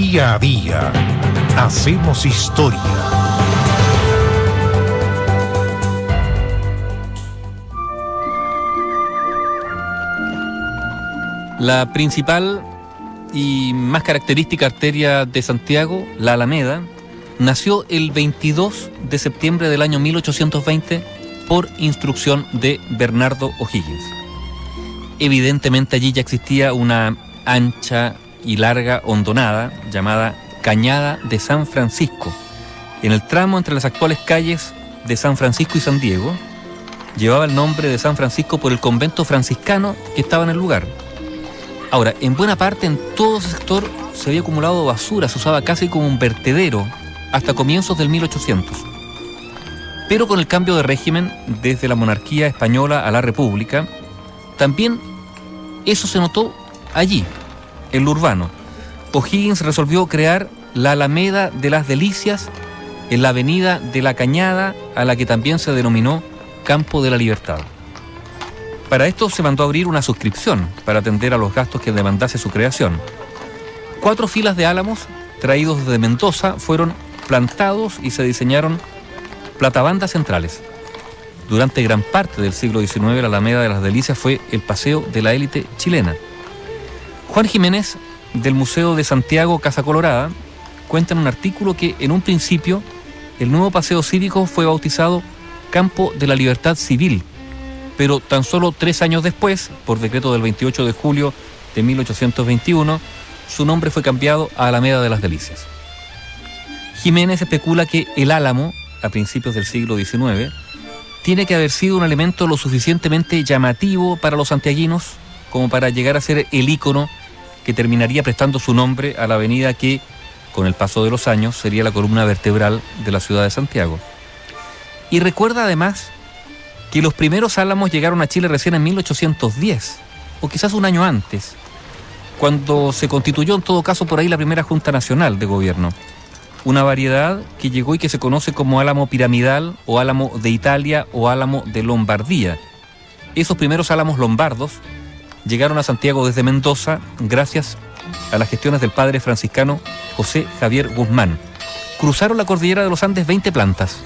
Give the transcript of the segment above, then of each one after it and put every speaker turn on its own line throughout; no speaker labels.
Día a día hacemos historia.
La principal y más característica arteria de Santiago, la Alameda, nació el 22 de septiembre del año 1820 por instrucción de Bernardo O'Higgins. Evidentemente allí ya existía una ancha y larga hondonada llamada Cañada de San Francisco. En el tramo entre las actuales calles de San Francisco y San Diego, llevaba el nombre de San Francisco por el convento franciscano que estaba en el lugar. Ahora, en buena parte, en todo ese sector se había acumulado basura, se usaba casi como un vertedero hasta comienzos del 1800. Pero con el cambio de régimen desde la monarquía española a la república, también eso se notó allí, en lo urbano. O'Higgins resolvió crear la Alameda de las Delicias en la avenida de la Cañada, a la que también se denominó Campo de la Libertad. Para esto se mandó a abrir una suscripción para atender a los gastos que demandase su creación. 4 filas de álamos traídos desde Mendoza fueron plantados y se diseñaron platabandas centrales. Durante gran parte del siglo XIX, la Alameda de las Delicias fue el paseo de la élite chilena. Juan Jiménez, del Museo de Santiago Casa Colorada, cuenta en un artículo que en un principio el nuevo paseo cívico fue bautizado Campo de la Libertad Civil, pero tan solo 3 años después, por decreto del 28 de julio de 1821, su nombre fue cambiado a Alameda de las Delicias. Jiménez especula que el álamo, a principios del siglo XIX, tiene que haber sido un elemento lo suficientemente llamativo para los santiaguinos como para llegar a ser el ícono que terminaría prestando su nombre a la avenida que, con el paso de los años, sería la columna vertebral de la ciudad de Santiago. Y recuerda además que los primeros álamos llegaron a Chile recién en 1810, o quizás un año antes, cuando se constituyó en todo caso por ahí la primera Junta Nacional de Gobierno. Una variedad que llegó y que se conoce como álamo piramidal, o álamo de Italia, o álamo de Lombardía. Esos primeros álamos lombardos llegaron a Santiago desde Mendoza gracias a las gestiones del padre franciscano José Javier Guzmán. Cruzaron la cordillera de los Andes 20 plantas.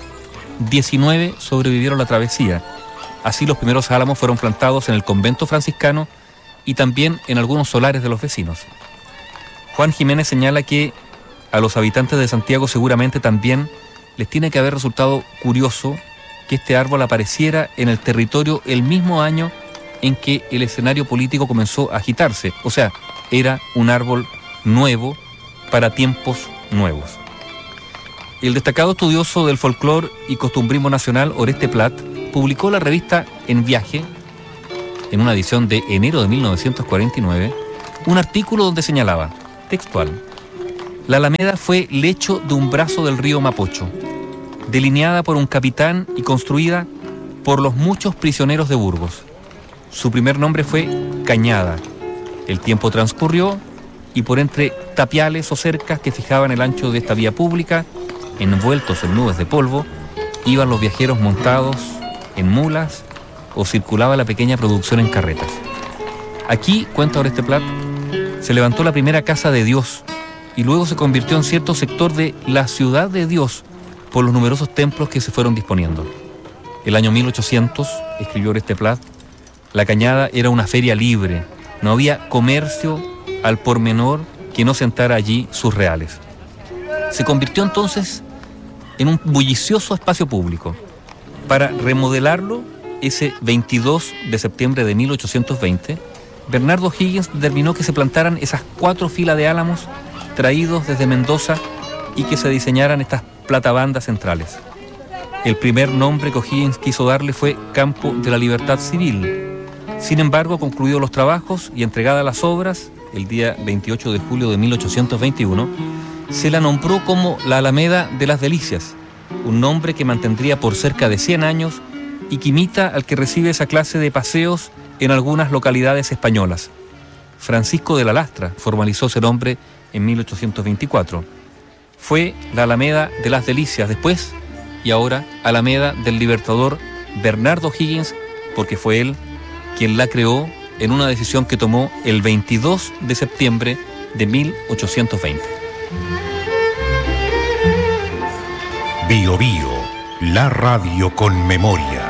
19 sobrevivieron la travesía. Así los primeros álamos fueron plantados en el convento franciscano y también en algunos solares de los vecinos. Juan Jiménez señala que a los habitantes de Santiago seguramente también les tiene que haber resultado curioso que este árbol apareciera en el territorio el mismo año en que el escenario político comenzó a agitarse. O sea, era un árbol nuevo para tiempos nuevos. El destacado estudioso del folclore y costumbrismo nacional, Oreste Plat, publicó la revista En Viaje, en una edición de enero de 1949, un artículo donde señalaba, textual: la Alameda fue lecho de un brazo del río Mapocho, delineada por un capitán y construida por los muchos prisioneros de Burgos. Su primer nombre fue Cañada. El tiempo transcurrió y por entre tapiales o cercas que fijaban el ancho de esta vía pública, envueltos en nubes de polvo, iban los viajeros montados en mulas o circulaba la pequeña producción en carretas. Aquí, cuenta Oreste Plat, se levantó la primera casa de Dios y luego se convirtió en cierto sector de la ciudad de Dios por los numerosos templos que se fueron disponiendo. El año 1800, escribió Oreste Plat, la Cañada era una feria libre, no había comercio al por menor que no sentara allí sus reales. Se convirtió entonces en un bullicioso espacio público. Para remodelarlo, ese 22 de septiembre de 1820, Bernardo O'Higgins determinó que se plantaran esas 4 filas de álamos traídos desde Mendoza y que se diseñaran estas platabandas centrales. El primer nombre que O'Higgins quiso darle fue Campo de la Libertad Civil. Sin embargo, concluidos los trabajos y entregadas las obras, el día 28 de julio de 1821, se la nombró como la Alameda de las Delicias, un nombre que mantendría por cerca de 100 años y que imita al que recibe esa clase de paseos en algunas localidades españolas. Francisco de la Lastra formalizó ese nombre en 1824. Fue la Alameda de las Delicias después y ahora Alameda del Libertador Bernardo O'Higgins, porque fue él quien la creó en una decisión que tomó el 22 de septiembre de 1820.
Bio Bio, la radio con memoria.